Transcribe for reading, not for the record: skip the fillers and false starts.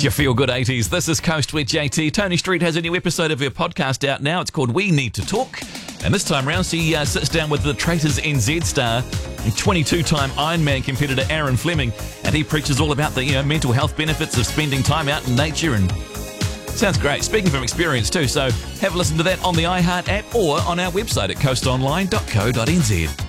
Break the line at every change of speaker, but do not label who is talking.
It's your Feel Good 80s. This is Coast with JT. Tony Street has a new episode of her podcast out now. It's called We Need to Talk. And this time round, she sits down with the Traitors NZ star and 22-time Ironman competitor Aaron Fleming. And he preaches all about the mental health benefits of spending time out in nature. And sounds great. Speaking from experience too. So have a listen to that on the iHeart app or on our website at coastonline.co.nz.